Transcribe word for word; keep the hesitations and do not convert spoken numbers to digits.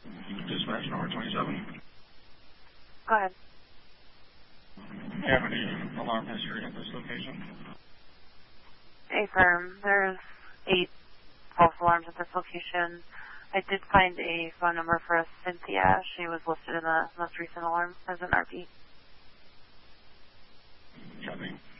Dispatch number twenty-seven. Go ahead. Do you have any alarm history at this location? Affirm. There's eight false alarms at this location. I did find a phone number for a Cynthia. She was listed in the most recent alarm as an R P. Copy.